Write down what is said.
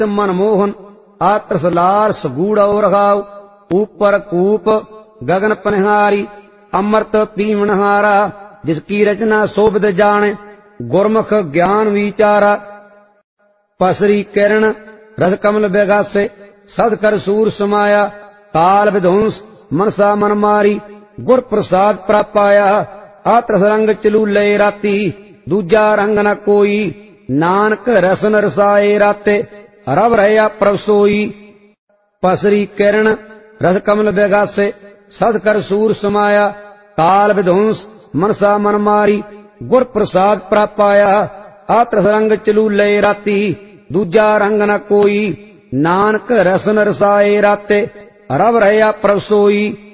मनमोहन आत्रस लार सगूढ़ और रघाव ऊपर कूप गगन पनिहारी अमृत पीवनहारा जिसकी रचना शोभित जाने गुरमुख ज्ञान विचारा पसरी किरण रथ कमल बेगासे सद कर सूर समाया काल विध्वंस मनसा मन मारी गुर प्रसाद प्रापाया आत्रस रंग चलूले राती दूजा रंग न कोई नानक रसन रसाए राते रव रहा प्रभ सोई पसरी किरण रथ कमल बेगासे सद कर सूर समाया काल विध्वंस मनसा मन मारी गुर प्रसाद प्रापाया आत्रस रंग चलूले राती दूजा रंग न कोई नानक रसन रसाए राते रव रहा प्रभ सोई।